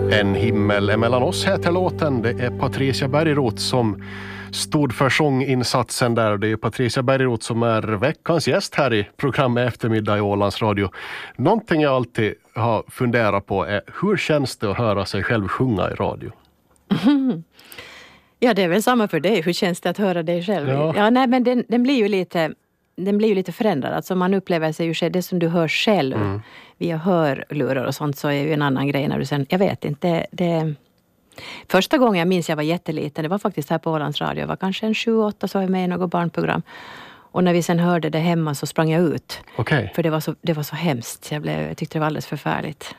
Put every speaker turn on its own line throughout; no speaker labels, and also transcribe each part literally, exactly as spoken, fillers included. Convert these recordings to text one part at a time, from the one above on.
En himmel emellan oss heter låten. Det är Patricia Bergroth som stod för sånginsatsen där. Det är Patricia Bergroth som är veckans gäst här i programmet Eftermiddag i Ålands Radio. Någonting jag alltid har funderat på är hur känns det att höra sig själv sjunga i radio?
Mm. Ja, det är väl samma för dig. Hur känns det att höra dig själv?
Ja,
ja nej, men den, den blir ju lite... Den blir ju lite förändrad. Alltså man upplever sig ju själv, det som du hör själv mm. via hörlurar och sånt, så är ju en annan grej när du sen, jag vet inte, det, första gången jag minns jag var jätteliten, det var faktiskt här på Ålands Radio, jag var kanske en sju åtta, så var jag med i något barnprogram. Och när vi sen hörde det hemma så sprang jag ut.
Okay.
För det var så, det var så hemskt, jag, blev, jag tyckte det var alldeles förfärligt.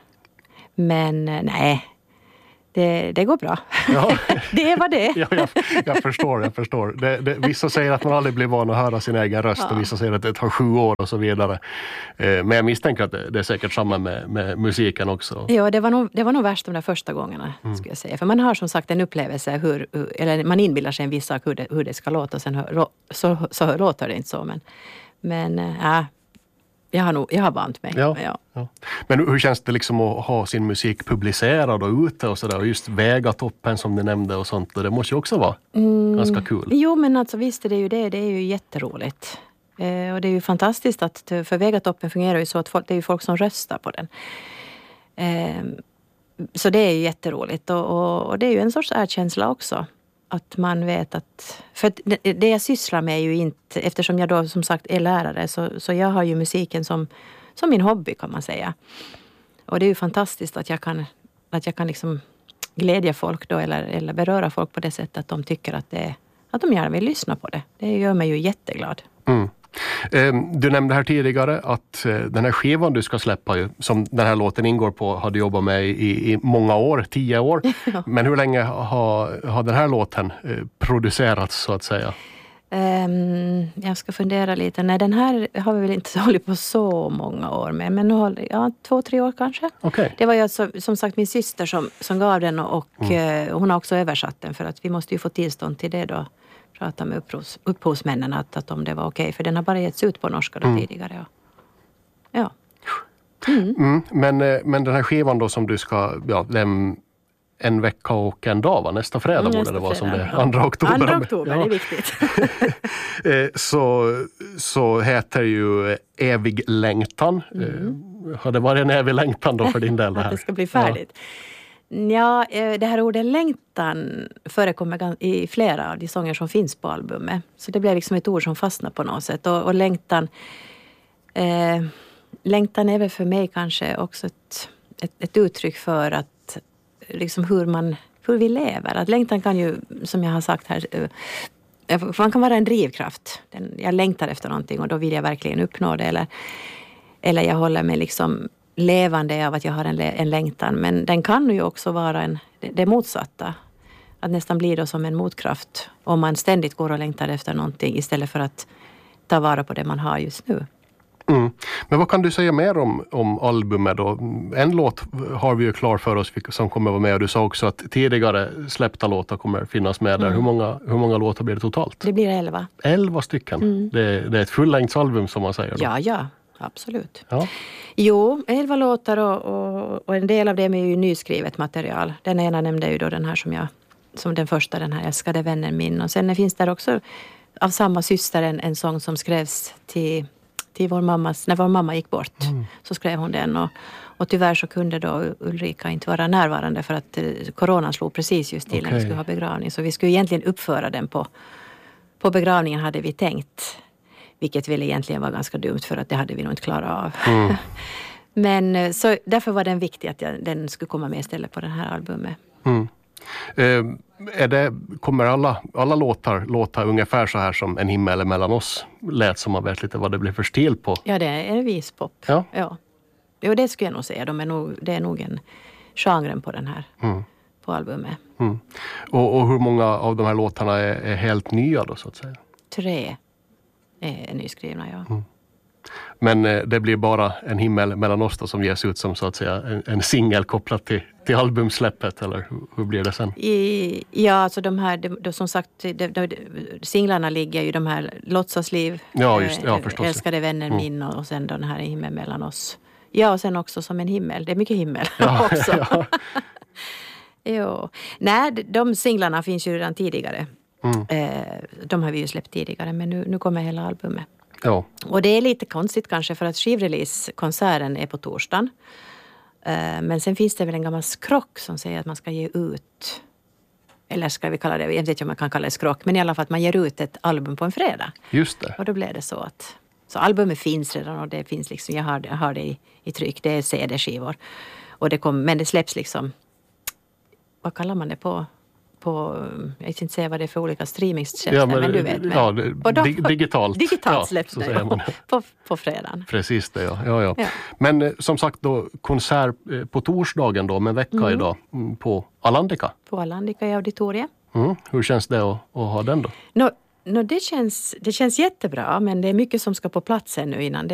Men nej, Det, det går bra. Ja. Det är vad det är.
Ja, jag, jag förstår, jag förstår. Det, det, vissa säger att man aldrig blir van att höra sin egen röst, ja. Och vissa säger att det tar sju år och så vidare. Eh, men jag misstänker att det, det är säkert samma med, med musiken också.
Ja, det var nog, det var nog värst de där första gångerna, mm. skulle jag säga. För man har som sagt en upplevelse, hur, eller man inbillar sig en viss sak hur det, hur det ska låta, och sen hör, så, så låter det inte så. Men, men äh, Jag har, nog, jag har vant mig.
Ja, ja. Ja. Men hur känns det liksom att ha sin musik publicerad och ute och sådär? Och just väga toppen som du nämnde och sånt. Det måste ju också vara mm. ganska kul.
Jo, men alltså visst är det ju det. Det är ju jätteroligt. Eh, och det är ju fantastiskt att, för väga toppen fungerar ju så att folk, det är ju folk som röstar på den. Eh, så det är ju jätteroligt. Och, och, och det är ju en sorts erkänsla också. Att man vet att... För det, det jag sysslar med är ju inte... Eftersom jag då som sagt är lärare, så, så jag har ju musiken som, som min hobby, kan man säga. Och det är ju fantastiskt att jag kan, att jag kan liksom glädja folk då, eller, eller beröra folk på det sättet att de tycker att, det, att de gärna vill lyssna på det. Det gör mig ju jätteglad.
Mm. Du nämnde här tidigare att den här skivan du ska släppa, som den här låten ingår på, hade jobbat med i, i många år, tio år. Ja. Men hur länge har, har den här låten producerats så att säga?
Um, jag ska fundera lite. Nej, den här har vi väl inte hållit på så många år med. Men nu håller, ja, två, tre år kanske.
Okay.
Det var ju alltså, som sagt min syster som, som gav den, och mm. uh, hon har också översatt den, för att vi måste ju få tillstånd till det då. Prata med upphovs, upphovsmännen att, att om det var okej. Okay, för den har bara getts ut på norska då mm. tidigare. Ja. ja.
Mm. Mm, men, men den här skivan då som du ska... Ja, den, en vecka och en dag, va? Nästa fredag mm, borde det vara, som det är andra oktober.
Andra oktober, ja. Det är
viktigt. så, så heter ju Evig längtan. Mm. Har det varit en evig längtan då för din del? Det här?
Att det ska bli färdigt. Ja. Ja, det här ordet längtan förekommer i flera av de sånger som finns på albumet. Så det blir liksom ett ord som fastnar på något sätt. Och, och längtan, eh, längtan är väl för mig kanske också ett, ett, ett uttryck för att liksom hur, man, hur vi lever. Att längtan kan ju, som jag har sagt här, eh, man kan vara en drivkraft. Den, jag längtar efter någonting och då vill jag verkligen uppnå det. Eller, eller jag håller mig liksom... levande av att jag har en, en längtan. Men den kan ju också vara en, det motsatta. Att nästan bli då som en motkraft. Om man ständigt går och längtar efter någonting istället för att ta vara på det man har just nu.
Mm. Men vad kan du säga mer om, om albumet då? En låt har vi ju klar för oss som kommer vara med. Och du sa också att tidigare släppta låtar kommer finnas med där. Mm. Hur många, hur många låtar blir det totalt?
Det blir elva.
Elva stycken? Mm. Det, det är ett fullängdsalbum som man säger då.
Ja, ja. Absolut.
Ja.
Jo, elva låtar och, och, och en del av dem är ju nyskrivet material. Den ena nämnde ju då den här som jag, som den första, den här Älskade vänner min. Och sen finns där också av samma syster en, en sång som skrevs till, till vår mammas, när vår mamma gick bort. Mm. Så skrev hon den och, och tyvärr så kunde då Ulrika inte vara närvarande för att coronan slog precis just till okay. när vi skulle ha begravning. Så vi skulle egentligen uppföra den på, på begravningen hade vi tänkt. Vilket väl egentligen var ganska dumt, för att det hade vi nog inte klarat av. Mm. Men så därför var den viktig att jag, den skulle komma med istället på den här albumet.
Mm. Eh, är det, kommer alla, alla låtar låta ungefär så här som En himmel mellan oss lät, som man vet lite vad det blir för stil på?
Ja, det är en vispop.
Ja.
Ja. Jo, det skulle jag nog säga. De är nog, det är nog en genren på den här mm. på albumet.
Mm. Och, och hur många av de här låtarna är, är helt nya då, så att säga?
Tre. är nyskrivna, ja.
Mm. Men eh, det blir bara En himmel mellan oss då, som ges ut som så att säga en, en singel kopplat till, till albumsläppet, eller hur, hur blir det sen?
I, ja, alltså de här, de, de, som sagt, de, de, de, singlarna ligger ju de här Låtsasliv,
ja, just, ja, förstås.
Älskade vänner mm. min och, och sen den här En himmel mellan oss. Ja, och sen också Som en himmel. Det är mycket himmel
ja,
också.
Ja.
Jo. Nej, de singlarna finns ju redan tidigare.
Mm.
Eh, de har vi ju släppt tidigare, men nu, nu kommer hela albumet.
Ja.
Och det är lite konstigt kanske för att skivrelease-konserten är på torsdagen. Eh, men sen finns det väl en gammal skrock som säger att man ska ge ut, eller ska vi kalla det, jag vet inte om man kan kalla det skrock, men i alla fall att man ger ut ett album på en fredag.
Just det.
Och då blev det så att, så albumet finns redan och det finns liksom, jag har, jag har det i, i tryck, det är C D-skivor. Och det kom, men det släpps liksom, vad kallar man det på? På, jag vet inte säga vad det är för olika streamingtjänster,
Ja,
men, men du vet. Men,
ja, det,
på de,
dig, digitalt.
Digitalt
ja,
släpps
så
det
säger man.
på, på fredagen.
Precis det, ja. Ja, ja.
Ja.
Men eh, som sagt då, konsert eh, på torsdagen då, med vecka
Mm.
idag, mm, på Alandica.
På Alandica i auditoriet.
Mm. Hur känns det att, att ha den då?
No, no, det, känns, det känns jättebra, men det är mycket som ska på plats ännu innan det